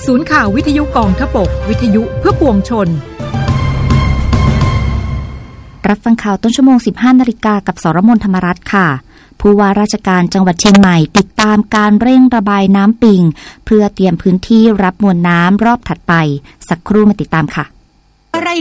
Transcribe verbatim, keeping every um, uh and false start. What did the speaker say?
ศูนย์ข่าววิทยุกองทพบกวิทยุเพื่อปวงชนรับฟังข่าวต้นชั่วโมง สิบห้านาฬิกากับสรมนธรรมรัตน์ค่ะผู้ว่าราชการจังหวัดเชียงใหม่ติดตามการเร่งระบายน้ำปิงเพื่อเตรียมพื้นที่รับมวลน้ำรอบถัดไปสักครู่มาติดตามค่ะอะไร